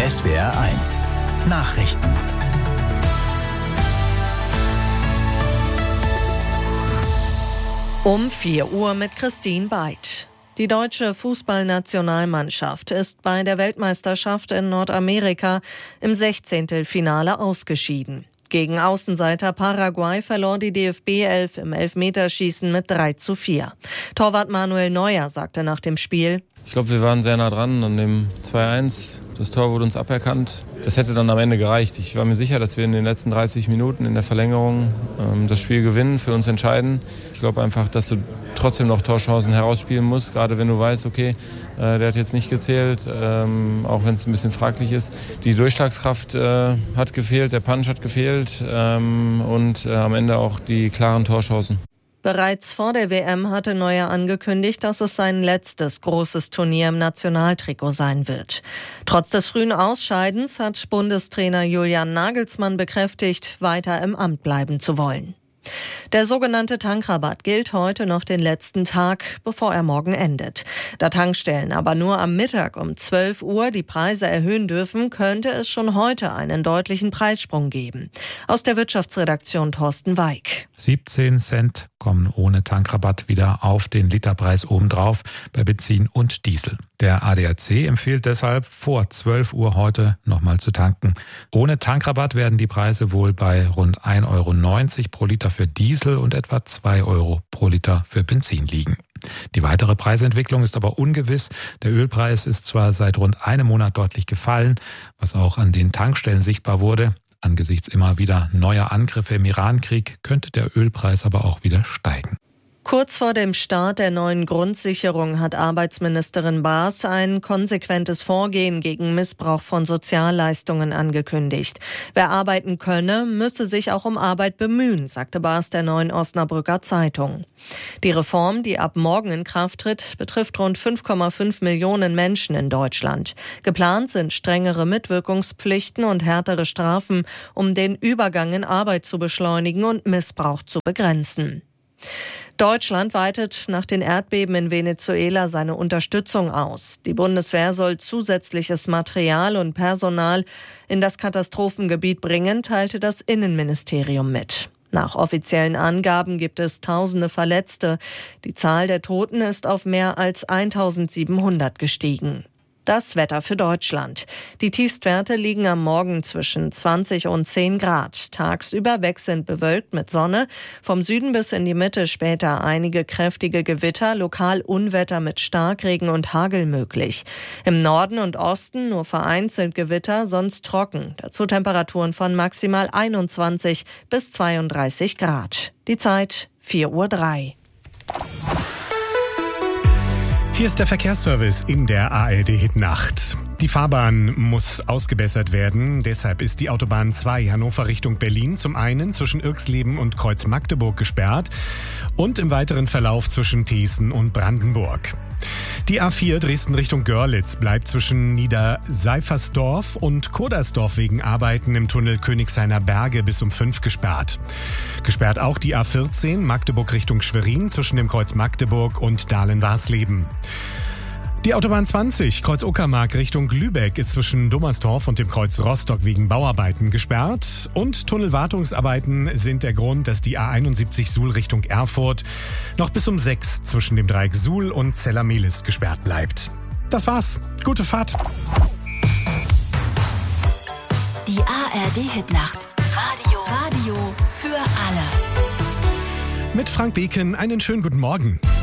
SWR1 Nachrichten. Um 4 Uhr mit Christine Beid. Die deutsche Fußballnationalmannschaft ist bei der Weltmeisterschaft in Nordamerika im 16. ausgeschieden. Gegen Außenseiter Paraguay verlor die DFB-11 im Elfmeterschießen mit 3:4. Torwart Manuel Neuer sagte nach dem Spiel: Ich glaube, wir waren sehr nah dran an dem 2:1. Das Tor wurde uns aberkannt. Das hätte dann am Ende gereicht. Ich war mir sicher, dass wir in den letzten 30 Minuten in der Verlängerung das Spiel gewinnen, für uns entscheiden. Ich glaube einfach, dass du trotzdem noch Torchancen herausspielen musst, gerade wenn du weißt, okay, der hat jetzt nicht gezählt, auch wenn es ein bisschen fraglich ist. Die Durchschlagskraft hat gefehlt, der Punch hat gefehlt und am Ende auch die klaren Torchancen. Bereits vor der WM hatte Neuer angekündigt, dass es sein letztes großes Turnier im Nationaltrikot sein wird. Trotz des frühen Ausscheidens hat Bundestrainer Julian Nagelsmann bekräftigt, weiter im Amt bleiben zu wollen. Der sogenannte Tankrabatt gilt heute noch den letzten Tag, bevor er morgen endet. Da Tankstellen aber nur am Mittag um 12 Uhr die Preise erhöhen dürfen, könnte es schon heute einen deutlichen Preissprung geben. Aus der Wirtschaftsredaktion Thorsten Weig. 17 Cent kommen ohne Tankrabatt wieder auf den Literpreis obendrauf bei Benzin und Diesel. Der ADAC empfiehlt deshalb, vor 12 Uhr heute nochmal zu tanken. Ohne Tankrabatt werden die Preise wohl bei rund 1,90 € pro Liter für Diesel und etwa 2 € pro Liter für Benzin liegen. Die weitere Preisentwicklung ist aber ungewiss. Der Ölpreis ist zwar seit rund einem Monat deutlich gefallen, was auch an den Tankstellen sichtbar wurde. Angesichts immer wieder neuer Angriffe im Iran-Krieg könnte der Ölpreis aber auch wieder steigen. Kurz vor dem Start der neuen Grundsicherung hat Arbeitsministerin Baas ein konsequentes Vorgehen gegen Missbrauch von Sozialleistungen angekündigt. Wer arbeiten könne, müsse sich auch um Arbeit bemühen, sagte Baas der Neuen Osnabrücker Zeitung. Die Reform, die ab morgen in Kraft tritt, betrifft rund 5,5 Millionen Menschen in Deutschland. Geplant sind strengere Mitwirkungspflichten und härtere Strafen, um den Übergang in Arbeit zu beschleunigen und Missbrauch zu begrenzen. Deutschland weitet nach den Erdbeben in Venezuela seine Unterstützung aus. Die Bundeswehr soll zusätzliches Material und Personal in das Katastrophengebiet bringen, teilte das Innenministerium mit. Nach offiziellen Angaben gibt es Tausende Verletzte. Die Zahl der Toten ist auf mehr als 1700 gestiegen. Das Wetter für Deutschland. Die Tiefstwerte liegen am Morgen zwischen 20 und 10 Grad. Tagsüber wechselnd bewölkt mit Sonne. Vom Süden bis in die Mitte später einige kräftige Gewitter, lokal Unwetter mit Starkregen und Hagel möglich. Im Norden und Osten nur vereinzelt Gewitter, sonst trocken. Dazu Temperaturen von maximal 21 bis 32 Grad. Die Zeit 4:03 Uhr. Hier ist der Verkehrsservice in der ARD-Hit-Nacht. Die Fahrbahn muss ausgebessert werden. Deshalb ist die Autobahn 2 Hannover Richtung Berlin zum einen zwischen Irxleben und Kreuz Magdeburg gesperrt und im weiteren Verlauf zwischen Thießen und Brandenburg. Die A4 Dresden Richtung Görlitz bleibt zwischen Niederseifersdorf und Kodersdorf wegen Arbeiten im Tunnel Königshainer Berge bis um 5 gesperrt. Gesperrt auch die A14 Magdeburg Richtung Schwerin zwischen dem Kreuz Magdeburg und Dahlen-Warsleben. Die Autobahn 20 Kreuz Uckermark Richtung Lübeck ist zwischen Dummersdorf und dem Kreuz Rostock wegen Bauarbeiten gesperrt. Und Tunnelwartungsarbeiten sind der Grund, dass die A71 Suhl Richtung Erfurt noch bis um 6 zwischen dem Dreieck Suhl und Zella-Mehlis gesperrt bleibt. Das war's. Gute Fahrt. Die ARD-Hit-Nacht. Radio für alle. Mit Frank Beken einen schönen guten Morgen.